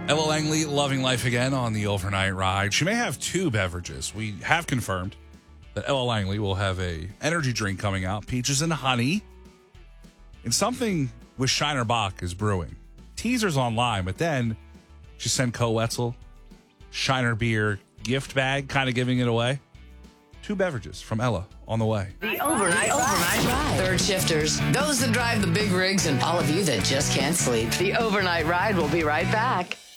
Ella Langley, loving life again on the overnight ride. She may have two beverages. We have confirmed that Ella Langley will have a energy drink coming out, peaches and honey, and something with Shiner Bock is brewing. Teasers online, but then she sent Co Wetzel Shiner beer gift bag, kind of giving it away. Two beverages from Ella on the way. The overnight ride. Third shifters, those that drive the big rigs, and all of you that just can't sleep. The overnight ride will be right back.